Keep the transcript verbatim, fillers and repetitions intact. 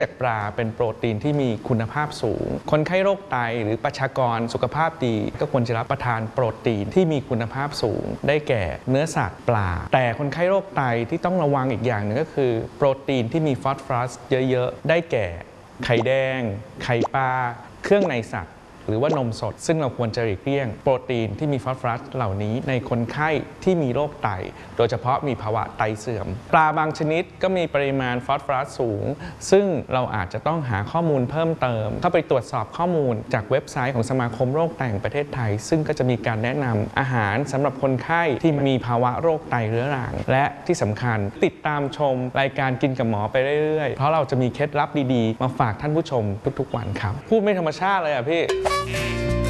จากปลาเป็นโปรตีนที่มีคุณภาพสูงคนไข้โรคไตหรือประชากรสุขภาพดีก็ควรจะรับประทานโปรตีนที่มีคุณภาพสูงได้แก่เนื้อสัตว์ปลาแต่คนไข้โรคไตที่ต้องระวังอีกอย่างหนึ่งก็คือโปรตีนที่มีฟอสฟอรัสเยอะๆได้แก่ไข่แดงไข่ปลาเครื่องในสัตว์หรือว่านมสดซึ่งเราควรจะหลีกเลี่ยงโปรตีนที่มีฟอสฟอรัสเหล่านี้ในคนไข้ที่มีโรคไตโดยเฉพาะมีภาวะไตเสื่อมปลาบางชนิดก็มีปริมาณฟอสฟอรัสสูงซึ่งเราอาจจะต้องหาข้อมูลเพิ่มเติมเข้าไปตรวจสอบข้อมูลจากเว็บไซต์ของสมาคมโรคไตแห่งประเทศไทยซึ่งก็จะมีการแนะนำอาหารสำหรับคนไข้ที่มีภาวะโรคไตเรื้อรังและที่สำคัญติดตามชมรายการกินกับหมอไปเรื่อยๆเพราะเราจะมีเคล็ดลับดีๆมาฝากท่านผู้ชมทุกๆวันครับพูดไม่ธรรมชาติเลยอ่ะพี่